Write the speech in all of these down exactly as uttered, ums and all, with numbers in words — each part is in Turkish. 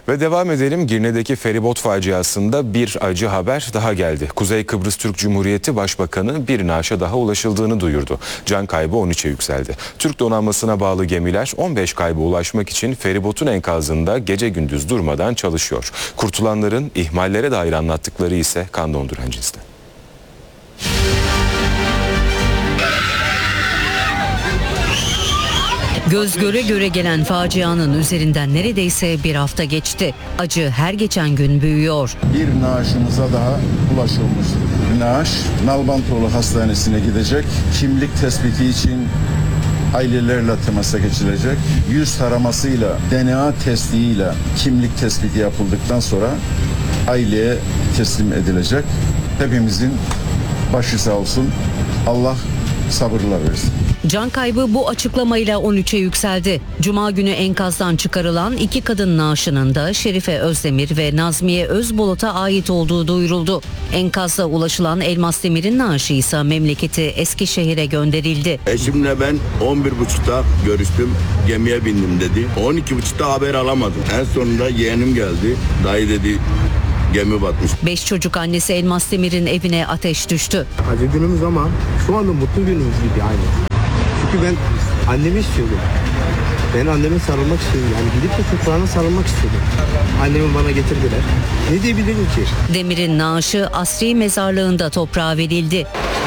Ve devam edelim. Girne'deki feribot faciasında bir acı haber daha geldi. Kuzey Kıbrıs Türk Cumhuriyeti Başbakanı bir naaşa daha ulaşıldığını duyurdu. Can kaybı on üçe yükseldi. Türk donanmasına bağlı gemiler on beş kayba ulaşmak için feribotun enkazında gece gündüz durmadan çalışıyor. Kurtulanların ihmallere dair anlattıkları ise kan donduran cinste. Göz göre göre gelen facianın üzerinden neredeyse bir hafta geçti. Acı her geçen gün büyüyor. Bir naaşımıza daha ulaşılmıştır. Naaş Nalbantoğlu Hastanesi'ne gidecek. Kimlik tespiti için ailelerle temasa geçilecek. Yüz taramasıyla, D N A testiyle kimlik tespiti yapıldıktan sonra aileye teslim edilecek. Hepimizin başı sağ olsun. Allah sabırlar versin. Can kaybı bu açıklamayla on üçe yükseldi. Cuma günü enkazdan çıkarılan iki kadın naaşının da Şerife Özdemir ve Nazmiye Özbolot'a ait olduğu duyuruldu. Enkazda ulaşılan Elmas Demir'in naaşı ise memleketi Eskişehir'e gönderildi. Eşimle ben on bir buçukta görüştüm, gemiye bindim dedi. on iki buçukta haber alamadım. En sonunda yeğenim geldi. Dayı dedi, gemi batmış. Beş çocuk annesi Elmas Demir'in evine ateş düştü. Acı günümüz ama şu anda mutlu günümüz gibi aynı. Çünkü ben annemi istiyordum. Ben anneme sarılmak istiyordum. Yani gidip de toprağına sarılmak istiyordum. Annemi bana getirdiler. Ne diyebilirim ki? Demir'in naaşı asri mezarlığında toprağa verildi.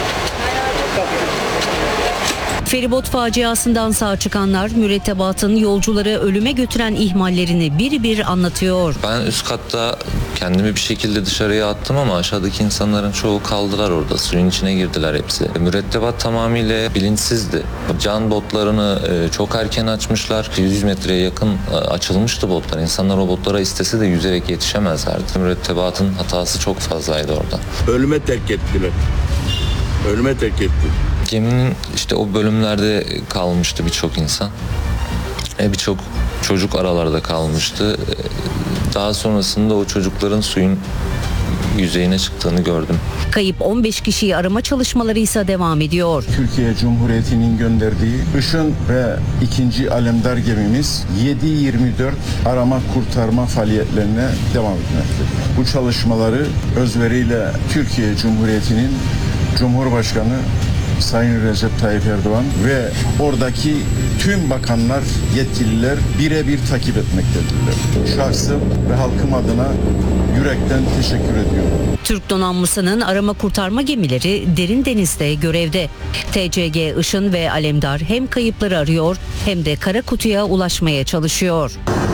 Feribot faciasından sağ çıkanlar mürettebatın yolcuları ölüme götüren ihmallerini bir bir anlatıyor. Ben üst katta kendimi bir şekilde dışarıya attım ama aşağıdaki insanların çoğu kaldılar orada. Suyun içine girdiler hepsi. Mürettebat tamamıyla bilinçsizdi. Can botlarını çok erken açmışlar. yüz metreye yakın açılmıştı botlar. İnsanlar o botlara istese de yüzerek yetişemezlerdi. Mürettebatın hatası çok fazlaydı orada. Ölüme terk ettiler. Ölüme terk etti. Geminin işte o bölümlerde kalmıştı birçok insan. E, birçok çocuk aralarda kalmıştı. Daha sonrasında o çocukların suyun yüzeyine çıktığını gördüm. Kayıp on beş kişiyi arama çalışmaları ise devam ediyor. Türkiye Cumhuriyeti'nin gönderdiği Işın ve ikinci Alemdar gemimiz yedi yirmi dört arama kurtarma faaliyetlerine devam etmektedir. Bu çalışmaları özveriyle Türkiye Cumhuriyeti'nin Cumhurbaşkanı Sayın Recep Tayyip Erdoğan ve oradaki tüm bakanlar, yetkililer birebir takip etmektedirler. Şahsım ve halkım adına yürekten teşekkür ediyorum. Türk donanmasının arama kurtarma gemileri derin denizde görevde. T C G Işın ve Alemdar hem kayıpları arıyor hem de kara kutuya ulaşmaya çalışıyor.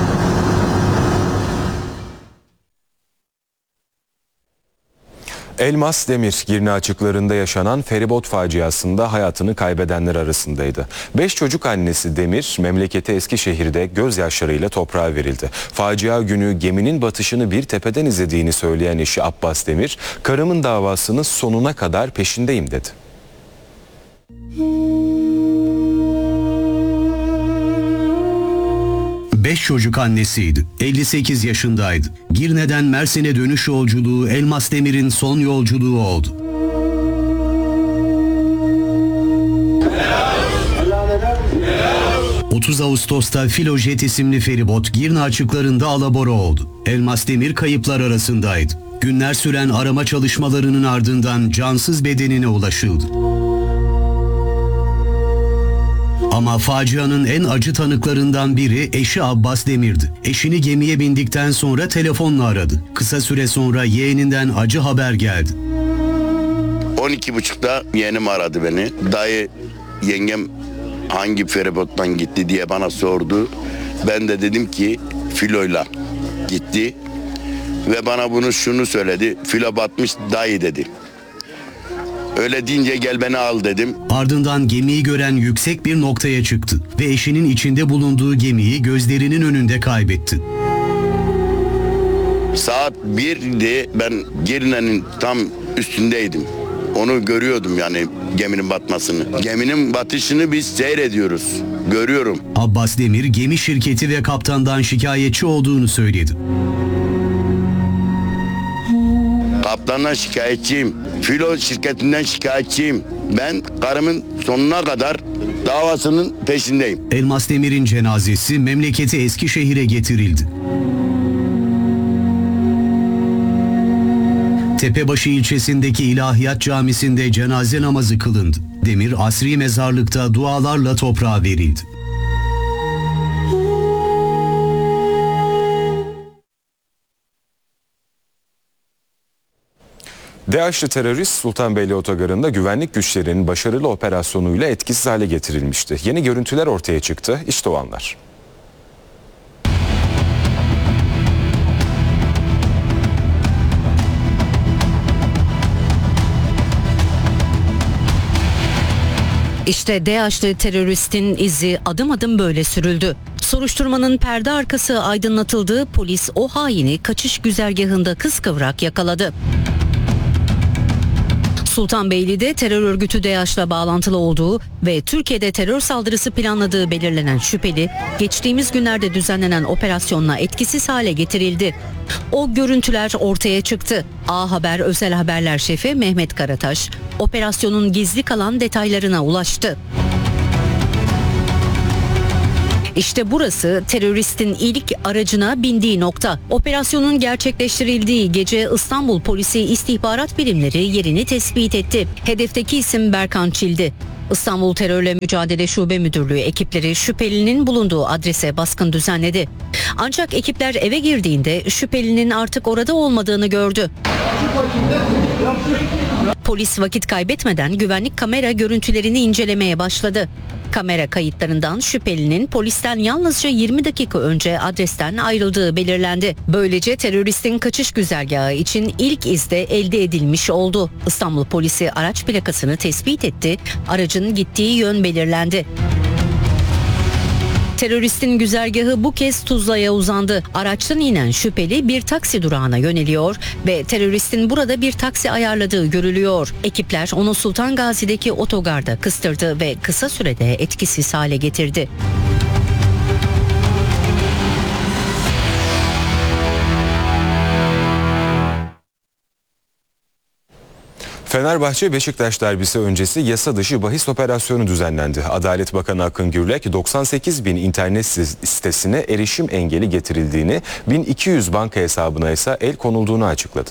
Elmas Demir, Girne açıklarında yaşanan feribot faciasında hayatını kaybedenler arasındaydı. Beş çocuk annesi Demir, memleketi Eskişehir'de gözyaşlarıyla toprağa verildi. Facia günü geminin batışını bir tepeden izlediğini söyleyen eşi Abbas Demir, "Karımın davasını sonuna kadar peşindeyim" dedi. Beş çocuk annesiydi. elli sekiz yaşındaydı. Girne'den Mersin'e dönüş yolculuğu Elmas Demir'in son yolculuğu oldu. otuz Ağustos'ta Filojet isimli feribot Girne açıklarında alabora oldu. Elmas Demir kayıplar arasındaydı. Günler süren arama çalışmalarının ardından cansız bedenine ulaşıldı. Ama facianın en acı tanıklarından biri eşi Abbas Demir'di. Eşini gemiye bindikten sonra telefonla aradı. Kısa süre sonra yeğeninden acı haber geldi. on iki buçukta yeğenim aradı beni. Dayı, yengem hangi feribottan gitti diye bana sordu. Ben de dedim ki filoyla gitti. Ve bana bunu şunu söyledi. Filo batmış dayı dedi. Öyle deyince gel beni al dedim. Ardından gemiyi gören yüksek bir noktaya çıktı ve eşinin içinde bulunduğu gemiyi gözlerinin önünde kaybetti. Saat birdi, ben Girne'nin tam üstündeydim. Onu görüyordum yani geminin batmasını. Geminin batışını biz seyrediyoruz. Görüyorum. Abbas Demir gemi şirketi ve kaptandan şikayetçi olduğunu söyledi. Kaptandan şikayetçiyim. Filo şirketinden şikayetçiyim. Ben karımın sonuna kadar davasının peşindeyim. Elmas Demir'in cenazesi memleketi Eskişehir'e getirildi. Tepebaşı ilçesindeki İlahiyat Camisi'nde cenaze namazı kılındı. Demir Asri Mezarlık'ta dualarla toprağa verildi. DAEŞ'li terörist Sultanbeyli Otogarı'nda güvenlik güçlerinin başarılı operasyonuyla etkisiz hale getirilmişti. Yeni görüntüler ortaya çıktı. İşte o anlar. İşte DAEŞ'li teröristin izi adım adım böyle sürüldü. Soruşturmanın perde arkası aydınlatıldığı polis o haini kaçış güzergahında kıskıvrak yakaladı. Sultanbeyli'de terör örgütü DAEŞ'le bağlantılı olduğu ve Türkiye'de terör saldırısı planladığı belirlenen şüpheli, geçtiğimiz günlerde düzenlenen operasyonla etkisiz hale getirildi. O görüntüler ortaya çıktı. A Haber Özel Haberler Şefi Mehmet Karataş, operasyonun gizli kalan detaylarına ulaştı. İşte burası teröristin ilk aracına bindiği nokta. Operasyonun gerçekleştirildiği gece İstanbul Polisi istihbarat birimleri yerini tespit etti. Hedefteki isim Berkan Çildi. İstanbul Terörle Mücadele Şube Müdürlüğü ekipleri şüphelinin bulunduğu adrese baskın düzenledi. Ancak ekipler eve girdiğinde şüphelinin artık orada olmadığını gördü. Polis vakit kaybetmeden güvenlik kamera görüntülerini incelemeye başladı. Kamera kayıtlarından şüphelinin polisten yalnızca yirmi dakika önce adresten ayrıldığı belirlendi. Böylece teröristin kaçış güzergahı için ilk iz de elde edilmiş oldu. İstanbul Polisi araç plakasını tespit etti. Aracın gittiği yön belirlendi. Teröristin güzergahı bu kez Tuzla'ya uzandı. Araçtan inen şüpheli bir taksi durağına yöneliyor ve teröristin burada bir taksi ayarladığı görülüyor. Ekipler onu Sultan Gazi'deki otogarda kıstırdı ve kısa sürede etkisiz hale getirdi. Fenerbahçe Beşiktaş derbisi öncesi yasa dışı bahis operasyonu düzenlendi. Adalet Bakanı Akın Gürlek doksan sekiz bin internet sitesine erişim engeli getirildiğini, bin iki yüz banka hesabına ise el konulduğunu açıkladı.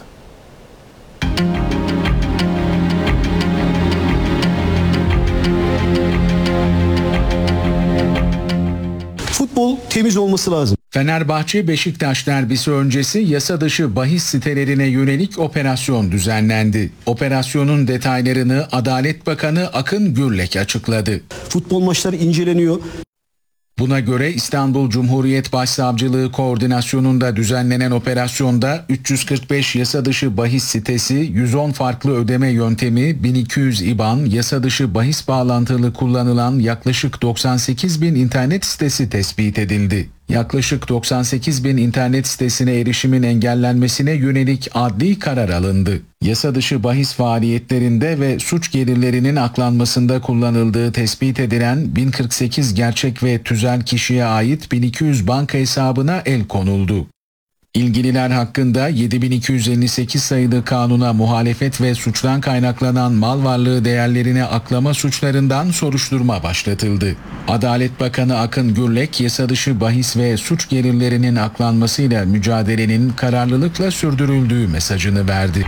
Futbol temiz olması lazım. Fenerbahçe Beşiktaş derbisi öncesi yasa dışı bahis sitelerine yönelik operasyon düzenlendi. Operasyonun detaylarını Adalet Bakanı Akın Gürlek açıkladı. Futbol maçları inceleniyor. Buna göre İstanbul Cumhuriyet Başsavcılığı koordinasyonunda düzenlenen operasyonda üç yüz kırk beş yasa dışı bahis sitesi, yüz on farklı ödeme yöntemi, bin iki yüz İBAN, yasa dışı bahis bağlantılı kullanılan yaklaşık doksan sekiz bin internet sitesi tespit edildi. Yaklaşık doksan sekiz bin internet sitesine erişimin engellenmesine yönelik adli karar alındı. Yasa dışı bahis faaliyetlerinde ve suç gelirlerinin aklanmasında kullanıldığı tespit edilen bin kırk sekiz gerçek ve tüzel kişiye ait bin iki yüz banka hesabına el konuldu. İlgililer hakkında yedi bin iki yüz elli sekiz sayılı kanuna muhalefet ve suçtan kaynaklanan mal varlığı değerlerini aklama suçlarından soruşturma başlatıldı. Adalet Bakanı Akın Gürlek, yasa dışı bahis ve suç gelirlerinin aklanmasıyla mücadelenin kararlılıkla sürdürüldüğü mesajını verdi.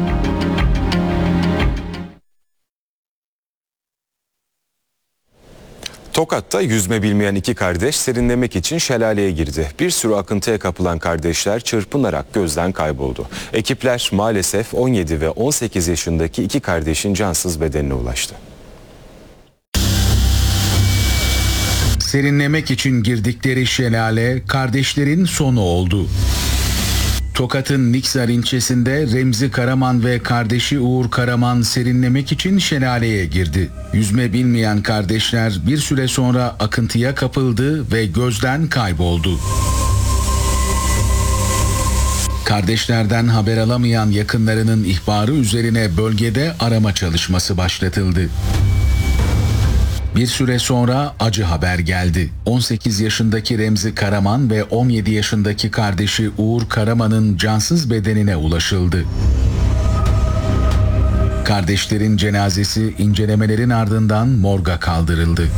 Tokat'ta yüzme bilmeyen iki kardeş serinlemek için şelaleye girdi. Bir sürü akıntıya kapılan kardeşler çırpınarak gözden kayboldu. Ekipler maalesef on yedi ve on sekiz yaşındaki iki kardeşin cansız bedenine ulaştı. Serinlemek için girdikleri şelale kardeşlerin sonu oldu. Tokat'ın Niksar ilçesinde Remzi Karaman ve kardeşi Uğur Karaman serinlemek için şelaleye girdi. Yüzme bilmeyen kardeşler bir süre sonra akıntıya kapıldı ve gözden kayboldu. Kardeşlerden haber alamayan yakınlarının ihbarı üzerine bölgede arama çalışması başlatıldı. Bir süre sonra acı haber geldi. on sekiz yaşındaki Remzi Karaman ve on yedi yaşındaki kardeşi Uğur Karaman'ın cansız bedenine ulaşıldı. Kardeşlerin cenazesi incelemelerin ardından morga kaldırıldı.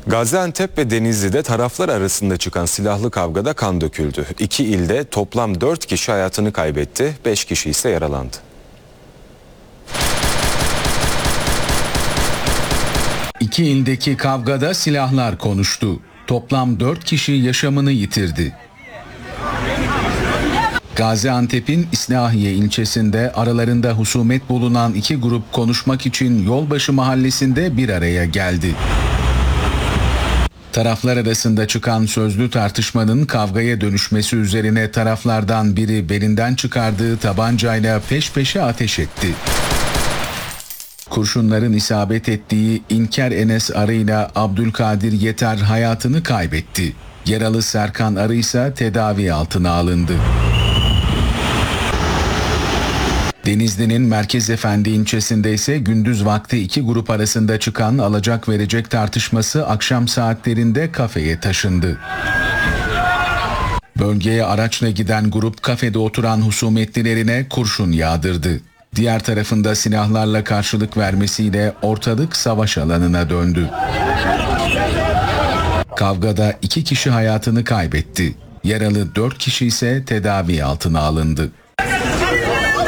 Gaziantep ve Denizli'de taraflar arasında çıkan silahlı kavgada kan döküldü. İki ilde toplam dört kişi hayatını kaybetti, beş kişi ise yaralandı. İki ildeki kavgada silahlar konuştu. Toplam dört kişi yaşamını yitirdi. Gaziantep'in İslahiye ilçesinde aralarında husumet bulunan iki grup konuşmak için Yolbaşı mahallesinde bir araya geldi. Taraflar arasında çıkan sözlü tartışmanın kavgaya dönüşmesi üzerine taraflardan biri belinden çıkardığı tabancayla peş peşe ateş etti. Kurşunların isabet ettiği İnker Enes Arı ile Abdülkadir Yeter hayatını kaybetti. Yaralı Serkan Arı ise tedavi altına alındı. Denizli'nin Merkezefendi ilçesinde ise gündüz vakti iki grup arasında çıkan alacak verecek tartışması akşam saatlerinde kafeye taşındı. Bölgeye araçla giden grup kafede oturan husumetlilerine kurşun yağdırdı. Diğer tarafında silahlarla karşılık vermesiyle ortalık savaş alanına döndü. Kavgada iki kişi hayatını kaybetti. Yaralı dört kişi ise tedavi altına alındı.